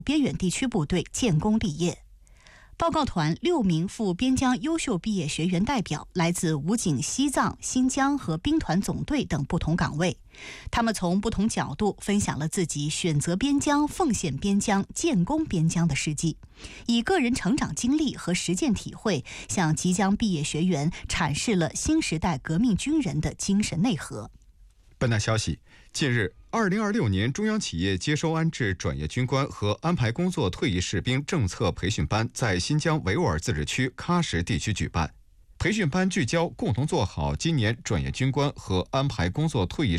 边远地区部队建功立业。报告团6名赴边疆优秀毕业学员代表来自武警西藏、新疆和兵团总队等不同岗位，他们从不同角度分享了自己选择边疆、奉献边疆、建功边疆的事迹，以个人成长经历和实践体会，向即将毕业学员阐释了新时代革命军人的精神内核。 本台消息，近日，2026年中央企业接收安置转业军官和安排工作退役士兵政策培训班在新疆维吾尔自治区喀什地区举办。培训班聚焦共同做好今年转业军官和安排工作退役